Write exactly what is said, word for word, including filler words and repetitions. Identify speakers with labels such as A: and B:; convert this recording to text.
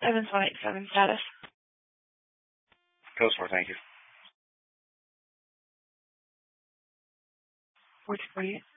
A: Evans one eight seven status.
B: Coast four, thank you.
A: Which for you?